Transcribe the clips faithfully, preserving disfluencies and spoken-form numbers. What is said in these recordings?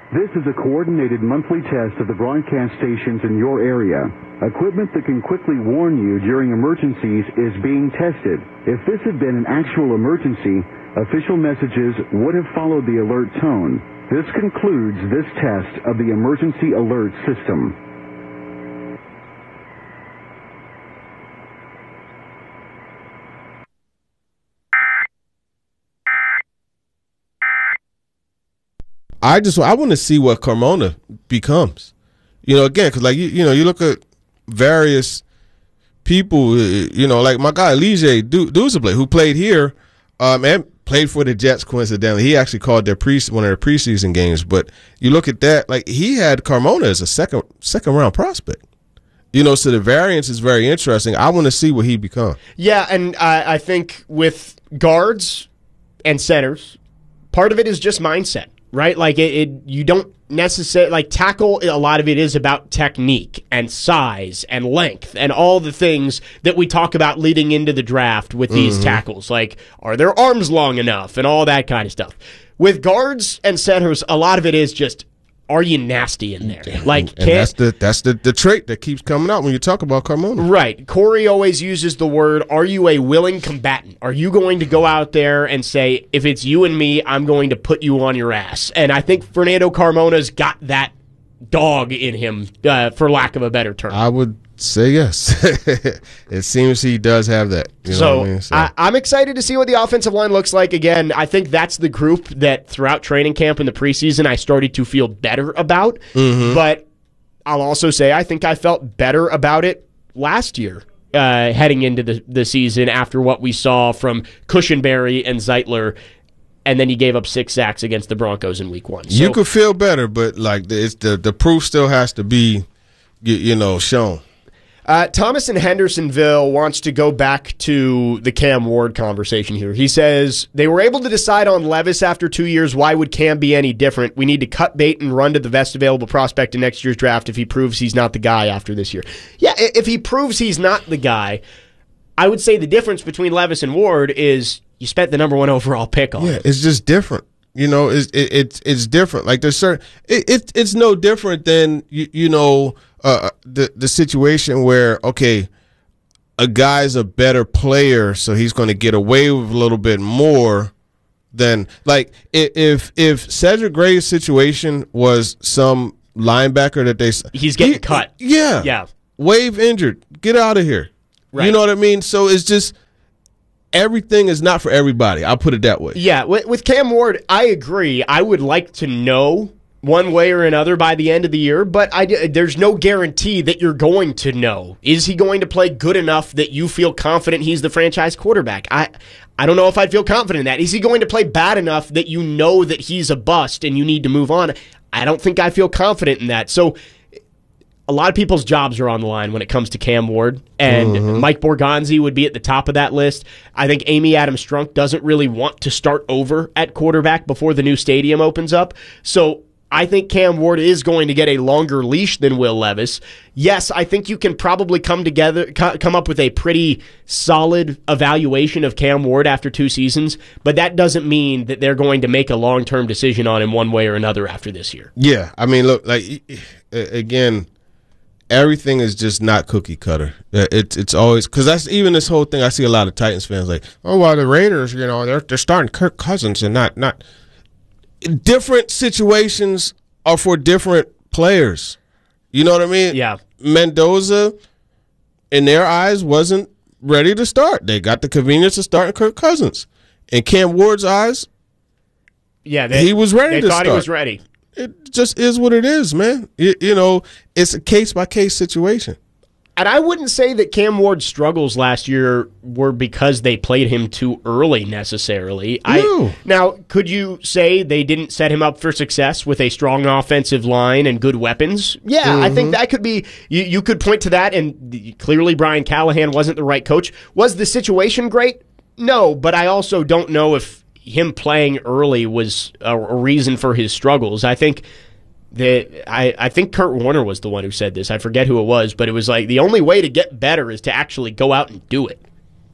This is a coordinated monthly test of the broadcast stations in your area. Equipment that can quickly warn you during emergencies is being tested. If this had been an actual emergency, official messages would have followed the alert tone. This concludes this test of the emergency alert system. I just I want to see what Carmona becomes, you know. Again, because like you, you know, you look at various people, you know, like my guy Elijah Duzable, who played here, um, and played for the Jets. Coincidentally, he actually called their pre one of their preseason games. But you look at that, like he had Carmona as a second second round prospect. You know, so the variance is very interesting. I want to see what he becomes. Yeah, and I, I think with guards and centers, part of it is just mindset. Right? Like, it, it you don't necessarily, like, tackle, a lot of it is about technique and size and length and all the things that we talk about leading into the draft with these mm-hmm. tackles. Like, are their arms long enough and all that kind of stuff. With guards and centers, a lot of it is just, are you nasty in there? Like, and that's the that's the, the trait that keeps coming out when you talk about Carmona. Right. Corey always uses the word, are you a willing combatant? Are you going to go out there and say, if it's you and me, I'm going to put you on your ass? And I think Fernando Carmona's got that dog in him, uh, for lack of a better term. I would say yes. It seems he does have that. You know so, what I mean? so I, I'm excited to see what the offensive line looks like. Again, I think that's the group that throughout training camp in the preseason I started to feel better about. Mm-hmm. But I'll also say I think I felt better about it last year, uh, heading into the, the season after what we saw from Cushenberry and Zeitler. And then he gave up six sacks against the Broncos in week one. So, you could feel better, but like it's the the proof still has to be, you, you know, shown. Uh, Thomas in Hendersonville wants to go back to the Cam Ward conversation here. He says, they were able to decide on Levis after two years. Why would Cam be any different? We need to cut bait and run to the best available prospect in next year's draft if he proves he's not the guy after this year. Yeah, if he proves he's not the guy, I would say the difference between Levis and Ward is you spent the number one overall pick on Yeah, him. it's just different. You know, it's it, it's it's different. Like there's certain, it, it it's no different than you, you know uh, the the situation where okay, a guy's a better player, so he's going to get away with a little bit more than like if if Cedric Gray's situation was some linebacker that they he's getting he, cut. Yeah, yeah, wave injured, get out of here. Right. You know what I mean? So it's just. Everything is not for everybody. I'll put it that way. Yeah, with, with Cam Ward, I agree. I would like to know one way or another by the end of the year, but I, there's no guarantee that you're going to know. Is he going to play good enough that you feel confident he's the franchise quarterback? I I don't know if I'd feel confident in that. Is he going to play bad enough that you know that he's a bust and you need to move on? I don't think I feel confident in that. So a lot of people's jobs are on the line when it comes to Cam Ward, and mm-hmm. Mike Borgonzi would be at the top of that list. I think Amy Adams-Strunk doesn't really want to start over at quarterback before the new stadium opens up. So I think Cam Ward is going to get a longer leash than Will Levis. Yes, I think you can probably come together, come up with a pretty solid evaluation of Cam Ward after two seasons, but that doesn't mean that they're going to make a long-term decision on him one way or another after this year. Yeah, I mean, look, like again. Everything is just not cookie cutter. It's it's always because that's even this whole thing. I see a lot of Titans fans like, oh well, the Raiders, you know, they're they're starting Kirk Cousins and not not. Different situations are for different players. You know what I mean? Yeah. Mendoza, in their eyes, wasn't ready to start. They got the convenience of starting Kirk Cousins. In Cam Ward's eyes, yeah, they, he was ready they to thought start. He was ready. It just is what it is, man. You, you know, it's a case-by-case situation. And I wouldn't say that Cam Ward's struggles last year were because they played him too early necessarily. No. I, now, could you say they didn't set him up for success with a strong offensive line and good weapons? Yeah, mm-hmm. I think that could be, you, you could point to that, and clearly Brian Callahan wasn't the right coach. Was the situation great? No, but I also don't know if him playing early was a, a reason for his struggles. I think that I, I think Kurt Warner was the one who said this. I forget who it was, but it was like the only way to get better is to actually go out and do it.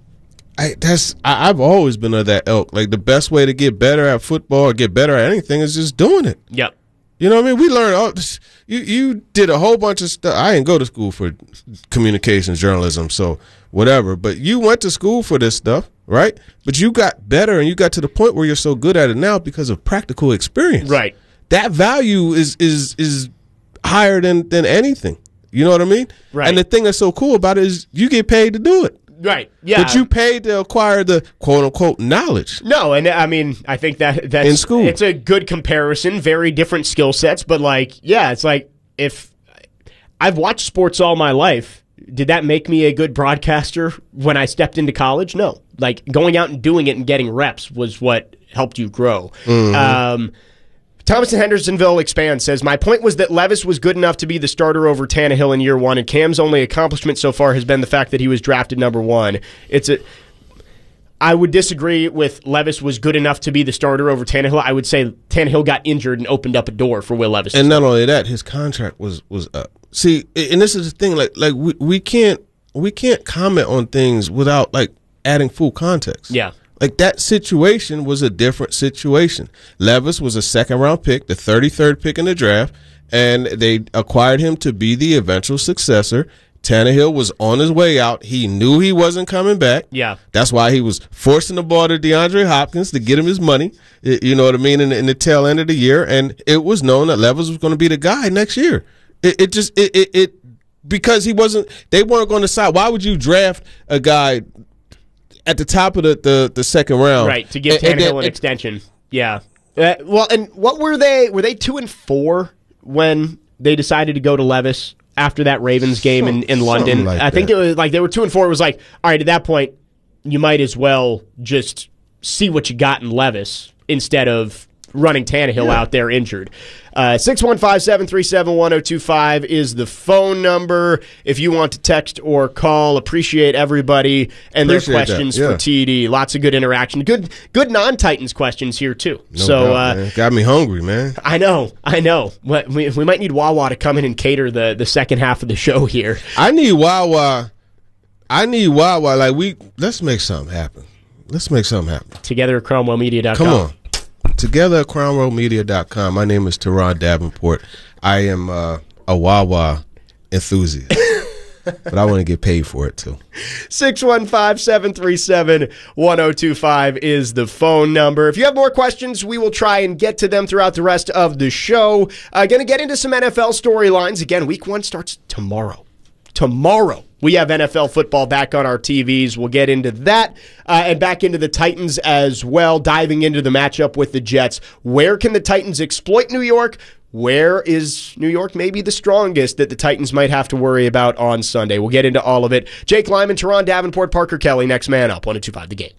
I, that's I, I've always been of that ilk. Like the best way to get better at football or get better at anything is just doing it. Yep. You know what I mean? We learned all this. You you did a whole bunch of stuff. I didn't go to school for communications journalism, so whatever. But you went to school for this stuff, right? But you got better and you got to the point where you're so good at it now because of practical experience. Right. That value is is is higher than than anything. You know what I mean? Right. And the thing that's so cool about it is you get paid to do it. Right. Yeah. But you paid to acquire the quote unquote knowledge. No, and I mean, I think that that's in school. It's a good comparison. Very different skill sets, but like, yeah, it's like if I've watched sports all my life. Did that make me a good broadcaster when I stepped into college? No. Like going out and doing it and getting reps was what helped you grow. Mm-hmm. Um, Thomas in Hendersonville expands, says, my point was that Levis was good enough to be the starter over Tannehill in year one, and Cam's only accomplishment so far has been the fact that he was drafted number one. It's a, I would disagree with Levis was good enough to be the starter over Tannehill. I would say Tannehill got injured and opened up a door for Will Levis. And not only that, his contract was was up. See, and this is the thing, like like we, we can't we can't comment on things without like adding full context. Yeah. Like that situation was a different situation. Levis was a second round pick, the thirty-third pick in the draft, and they acquired him to be the eventual successor. Tannehill was on his way out. He knew he wasn't coming back. Yeah. That's why he was forcing the ball to DeAndre Hopkins to get him his money, you know what I mean, in the, in the tail end of the year. And it was known that Levis was going to be the guy next year. It, it just, it, it, it, because he wasn't, they weren't going to decide. Why would you draft a guy at the top of the, the, the second round? Right, to give and, Tannehill and an it, extension. Yeah. Uh, well, and what were they? Were they two and four when they decided to go to Levis after that Ravens game in, in London? Like I think that. it was like they were two and four. It was like, all right, at that point, you might as well just see what you got in Levis instead of running Tannehill yeah. out there injured. Uh, six one five, seven three seven, one oh two five is the phone number if you want to text or call. Appreciate everybody and Appreciate their questions yeah. for T D. Lots of good interaction. Good good non-Titans questions here, too. No so doubt, uh, man. Got me hungry, man. I know. I know. We, we might need Wawa to come in and cater the, the second half of the show here. I need Wawa. I need Wawa. Like, we, let's make something happen. Let's make something happen. Together at cromwell media dot com. Come on. Together at cromwell media dot com. My name is Teron Davenport. I am uh, a Wawa enthusiast, but I want to get paid for it too. six one five, seven three seven, one oh two five is the phone number. If you have more questions, we will try and get to them throughout the rest of the show. Uh, going to get into some N F L storylines. Again, week one starts tomorrow. Tomorrow. We have N F L football back on our T Vs. We'll get into that uh, and back into the Titans as well, diving into the matchup with the Jets. Where can the Titans exploit New York? Where is New York maybe the strongest that the Titans might have to worry about on Sunday? We'll get into all of it. Jake Lyman, Teron Davenport, Parker Kelly, next man up, one oh two five The Game.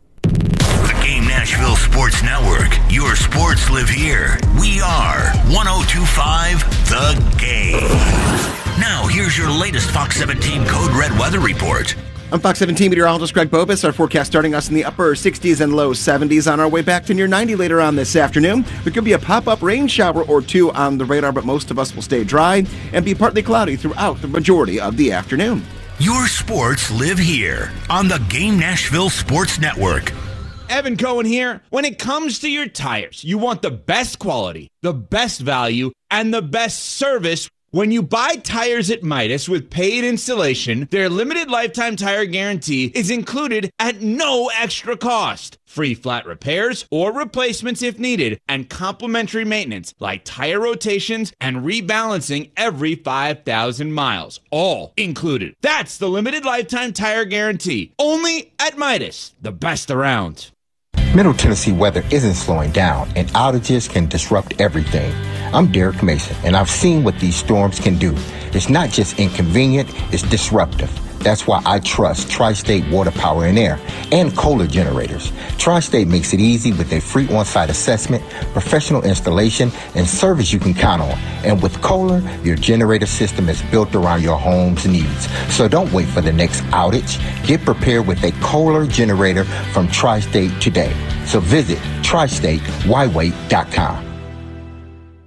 The Game Nashville Sports Network. Your sports live here. We are one oh two five The Game. Now, here's your latest Fox seventeen Code Red weather report. I'm Fox seventeen meteorologist Greg Bobus. Our forecast starting us in the upper sixties and low seventies on our way back to near ninety later on this afternoon. There could be a pop-up rain shower or two on the radar, but most of us will stay dry and be partly cloudy throughout the majority of the afternoon. Your sports live here on the Game Nashville Sports Network. Evan Cohen here. When it comes to your tires, you want the best quality, the best value, and the best service. When you buy tires at Midas with paid installation, their limited lifetime tire guarantee is included at no extra cost. Free flat repairs or replacements if needed, and complimentary maintenance like tire rotations and rebalancing every five thousand miles. All included. That's the limited lifetime tire guarantee. Only at Midas, the best around. Middle Tennessee weather isn't slowing down, and outages can disrupt everything. I'm Derek Mason, and I've seen what these storms can do. It's not just inconvenient, it's disruptive. That's why I trust Tri-State Water, Power, and Air and Kohler generators. Tri-State makes it easy with a free on-site assessment, professional installation, and service you can count on. And with Kohler, your generator system is built around your home's needs. So don't wait for the next outage. Get prepared with a Kohler generator from Tri-State today. So visit tri state y wait dot com.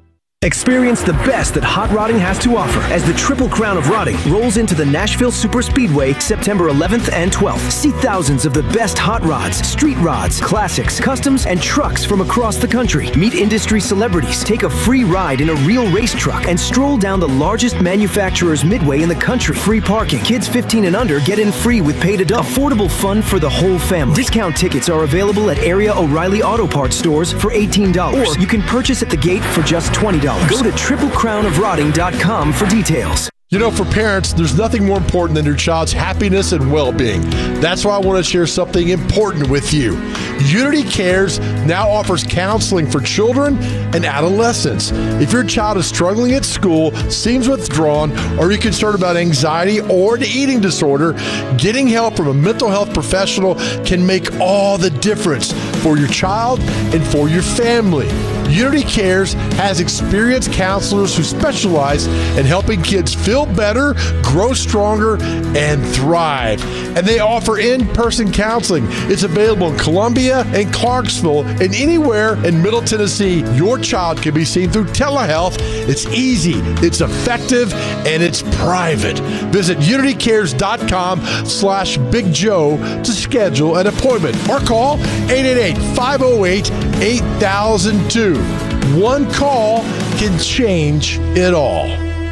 Experience the best that hot rodding has to offer as the Triple Crown of Rodding rolls into the Nashville Super Speedway September eleventh and twelfth. See thousands of the best hot rods, street rods, classics, customs, and trucks from across the country. Meet industry celebrities, take a free ride in a real race truck, and stroll down the largest manufacturer's midway in the country. Free parking. Kids fifteen and under get in free with paid adult. Affordable fun for the whole family. Discount tickets are available at area O'Reilly Auto Parts stores for eighteen dollars. Or you can purchase at the gate for just twenty dollars. Go to triple crown of rodding dot com for details. You know, for parents, there's nothing more important than your child's happiness and well-being. That's why I want to share something important with you. Unity Cares now offers counseling for children and adolescents. If your child is struggling at school, seems withdrawn, or you're concerned about anxiety or an eating disorder, getting help from a mental health professional can make all the difference for your child and for your family. Unity Cares has experienced counselors who specialize in helping kids feel better, grow stronger, and thrive. And they offer in-person counseling. It's available in Columbia and Clarksville and anywhere in Middle Tennessee. Your child can be seen through telehealth. It's easy, it's effective, and it's private. Visit unitycares.com slash Big Joe to schedule an appointment or call eight eight eight, five oh eight, eight thousand two. One call can change it all.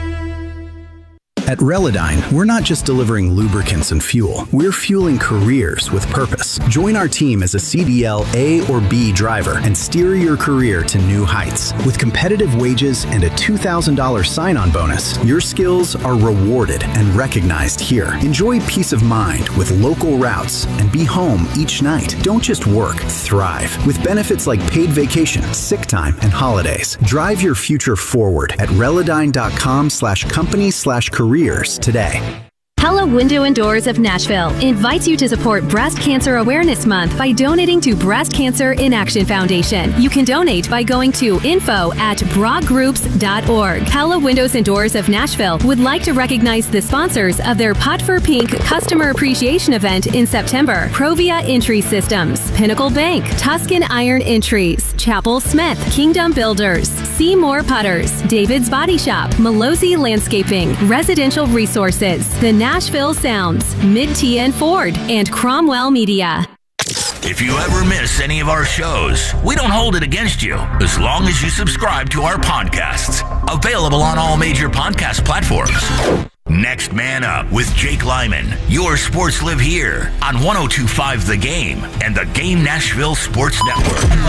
At Relodyne, we're not just delivering lubricants and fuel. We're fueling careers with purpose. Join our team as a C D L A or B driver and steer your career to new heights. With competitive wages and a two thousand dollars sign-on bonus, your skills are rewarded and recognized here. Enjoy peace of mind with local routes and be home each night. Don't just work, thrive. With benefits like paid vacation, sick time, and holidays. Drive your future forward at Relodyne.com slash company slash career today. Pella Window and Doors of Nashville invites you to support Breast Cancer Awareness Month by donating to Breast Cancer in Action Foundation. You can donate by going to info at broad groups dot org. Pella Windows and Doors of Nashville would like to recognize the sponsors of their Pot for Pink Customer Appreciation Event in September. Provia Entry Systems, Pinnacle Bank, Tuscan Iron Entries, Chapel Smith, Kingdom Builders, Seymour Putters, David's Body Shop, Malozzi Landscaping, Residential Resources, The Nashville Sounds, Mid-T and Ford, and Cromwell Media. If you ever miss any of our shows, we don't hold it against you as long as you subscribe to our podcasts. Available on all major podcast platforms. Next Man Up with Jake Lyman. Your sports live here on one oh two point five The Game and the Game Nashville Sports Network.